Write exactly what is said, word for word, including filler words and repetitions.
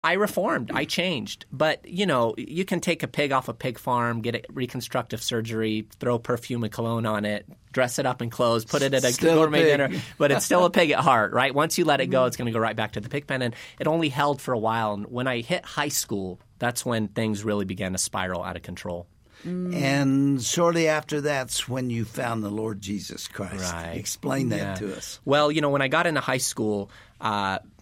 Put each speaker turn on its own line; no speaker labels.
I reformed. I changed. But, you know, you can take a pig off a pig farm, get a reconstructive surgery, throw perfume and cologne on it, dress it up in clothes, put it at a
Still
gourmet
a pig.
dinner. But it's still a pig at heart, right? Once you let it go, it's going to go right back to the pig pen. And it only held for a while. And when I hit high school, that's when things really began to spiral out of control.
And shortly after that's when you found the Lord Jesus Christ.
Right.
Explain that
Yeah.
to us.
Well, you know, when I got into high school, uh,